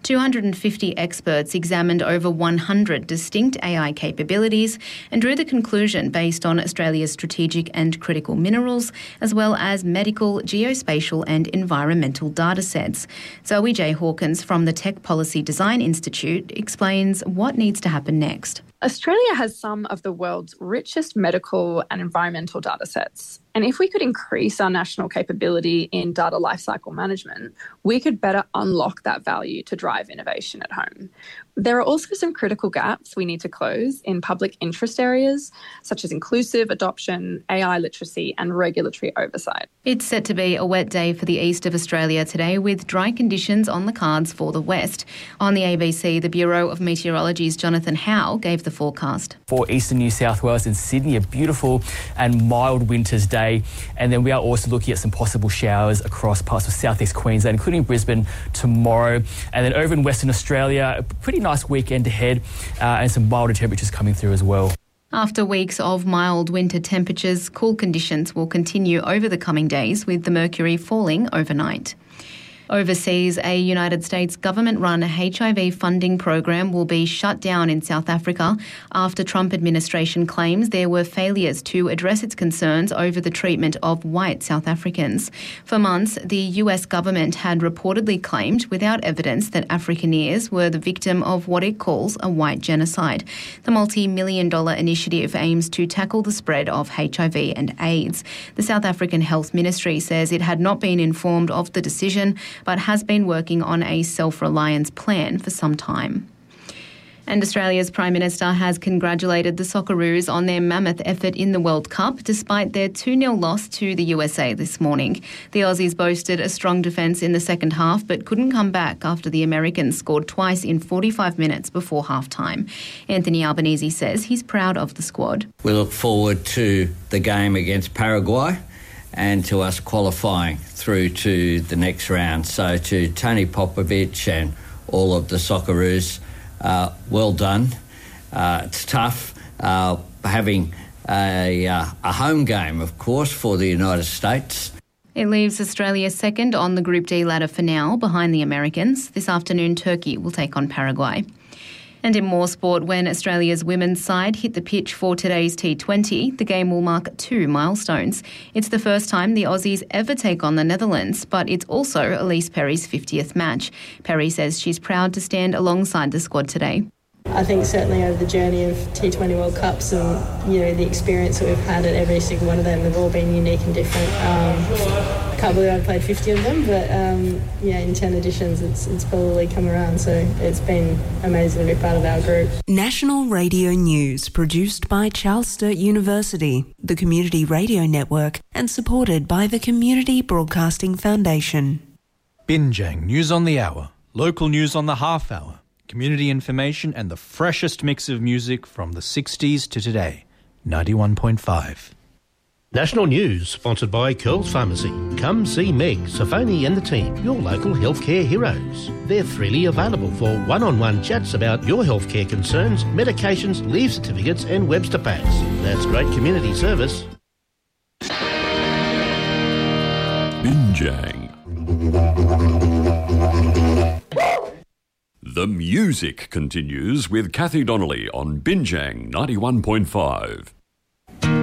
250 experts examined over 100 distinct AI capabilities and drew the conclusion based on Australia's strategic and critical minerals, as well as medical, geospatial and environmental data sets. Zoe J. Hawkins from the Tech Policy Design Institute explains what needs to happen next. Australia has some of the world's richest medical and environmental data sets. And if we could increase our national capability in data lifecycle management, we could better unlock that value to drive innovation at home. There are also some critical gaps we need to close in public interest areas, such as inclusive adoption, AI literacy, and regulatory oversight. It's set to be a wet day for the east of Australia today, with dry conditions on the cards for the west. On the ABC, the Bureau of Meteorology's Jonathan Howe gave the forecast. For eastern New South Wales and Sydney, a beautiful and mild winter's day. And then we are also looking at some possible showers across parts of southeast Queensland, including Brisbane tomorrow. And then over in Western Australia, a pretty nice weekend ahead and some milder temperatures coming through as well. After weeks of mild winter temperatures, cool conditions will continue over the coming days, with the mercury falling overnight. Overseas, a United States government-run HIV funding program will be shut down in South Africa after Trump administration claims there were failures to address its concerns over the treatment of white South Africans. For months, the US government had reportedly claimed without evidence that Afrikaners were the victim of what it calls a white genocide. The multi-million-dollar initiative aims to tackle the spread of HIV and AIDS. The South African Health Ministry says it had not been informed of the decision, but has been working on a self-reliance plan for some time. And Australia's Prime Minister has congratulated the Socceroos on their mammoth effort in the World Cup, despite their 2-0 loss to the USA this morning. The Aussies boasted a strong defence in the second half, but couldn't come back after the Americans scored twice in 45 minutes before half-time. Anthony Albanese says he's proud of the squad. We look forward to the game against Paraguay and to us qualifying through to the next round. So to Tony Popovic and all of the Socceroos, well done. It's tough having a home game, of course, for the United States. It leaves Australia second on the Group D ladder for now, behind the Americans. This afternoon, Turkey will take on Paraguay. And in more sport, when Australia's women's side hit the pitch for today's T20, the game will mark 2 milestones. It's the first time the Aussies ever take on the Netherlands, but it's also Elise Perry's 50th match. Perry says she's proud to stand alongside the squad today. I think certainly over the journey of T20 World Cups and, the experience that we've had at every single one of them, they've all been unique and different. Can't believe I've played 50 of them, but in 10 editions it's probably come around, so it's been amazing to be part of our group. National Radio News, produced by Charles Sturt University, the Community Radio Network, and supported by the Community Broadcasting Foundation. Binjang News on the Hour, local news on the half hour, community information and the freshest mix of music from the 60s to today. 91.5. National News, sponsored by Curls Pharmacy. Come see Meg, Safoni and the team, your local healthcare heroes. They're freely available for one-on-one chats about your healthcare concerns, medications, leave certificates and Webster packs. That's great community service. Binjang. The music continues with Kathy Donnelly on Binjang 91.5.